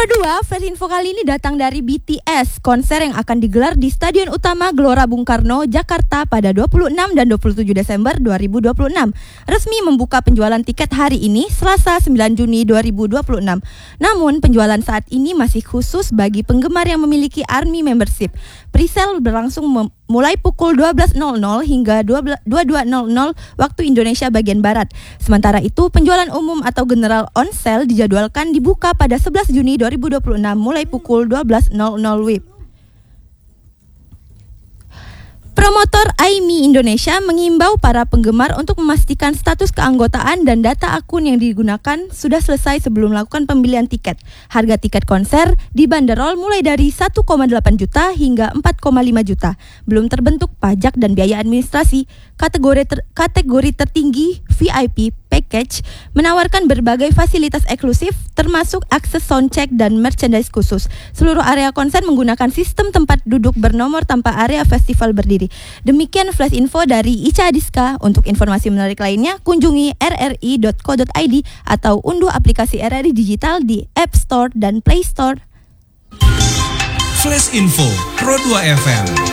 Pro 2, flash info kali ini datang dari BTS. Konser yang akan digelar di Stadion Utama Gelora Bung Karno, Jakarta pada 26 dan 27 Desember 2026. Resmi membuka penjualan tiket hari ini, Selasa 9 Juni 2026. Namun, penjualan saat ini masih khusus bagi penggemar yang memiliki ARMY membership. Presale berlangsung mulai pukul 12.00 hingga 22.00 waktu Indonesia bagian Barat. Sementara itu, penjualan umum atau general on sale dijadwalkan dibuka pada 11 Juni 2026 mulai pukul 12.00 WIB. Promotor AIMI Indonesia mengimbau para penggemar untuk memastikan status keanggotaan dan data akun yang digunakan sudah selesai sebelum melakukan pembelian tiket. Harga tiket konser dibanderol mulai dari 1,8 juta hingga 4,5 juta. Belum terbentuk pajak dan biaya administrasi. Kategori tertinggi VIP package menawarkan berbagai fasilitas eksklusif termasuk akses soundcheck dan merchandise khusus. Seluruh area konser menggunakan sistem tempat duduk bernomor tanpa area festival berdiri. Demikian flash info dari Ica Adiska. Untuk informasi menarik lainnya, kunjungi rri.co.id atau unduh aplikasi RRI Digital di App Store dan Play Store. Flash Info Pro 2 FM.